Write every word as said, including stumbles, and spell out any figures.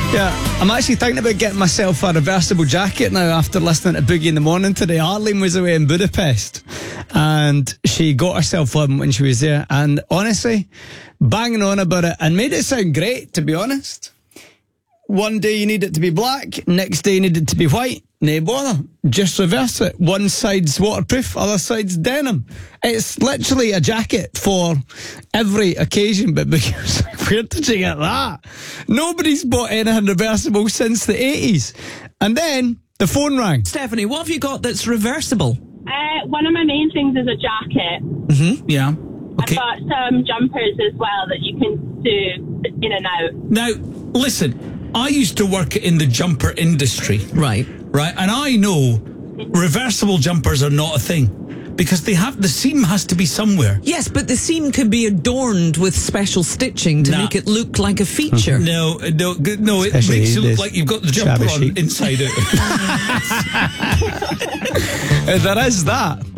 Yeah, I'm actually thinking about getting myself a reversible jacket now after listening to Boogie in the Morning today. Arlene was away in Budapest and she got herself one when she was there, and honestly, banging on about it and made it sound great, to be honest. One day you need it to be black, next day you need it to be white. No bother, just reverse it. One side's waterproof, other side's denim. It's literally a jacket for every occasion. But because, where did you get that? Nobody's bought anything reversible since the eighties. And then the phone rang. Stephanie, what have you got that's reversible? Uh, one of my main things is a jacket. Mm-hmm. Yeah. Okay. I've got some jumpers as well that you can do in and out. Now, listen, I used to work in the jumper industry. Right. Right, and I know reversible jumpers are not a thing because they have the seam has to be somewhere. Yes, but the seam can be adorned with special stitching to Nah. make it look like a feature. No, no, no. It Especially makes you look this like you've got the jumper shabby on chic. inside out. There is that.